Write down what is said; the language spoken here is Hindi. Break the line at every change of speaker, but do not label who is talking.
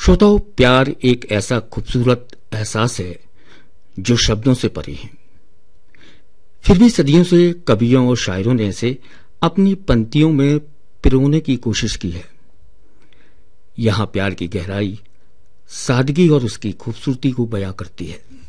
श्रोताओं, प्यार एक ऐसा खूबसूरत एहसास है जो शब्दों से परे है। फिर भी सदियों से कवियों और शायरों ने इसे अपनी पंक्तियों में पिरोने की कोशिश की है। यहां प्यार की गहराई, सादगी और उसकी खूबसूरती को बयां करती है।